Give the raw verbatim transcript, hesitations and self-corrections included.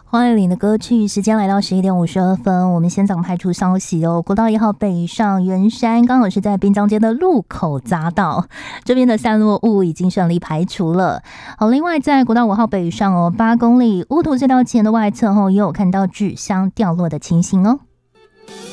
黄伟玲的歌曲，时间来到十一点五十二分。我们先早派出消息哦，国道一号北上圆山，刚好是在滨江街的路口匝道，这边的散落物已经顺利排除了。好，另外在国道五号北上哦，八公里乌土隧道前的外侧后，也有看到纸箱掉落的情形哦。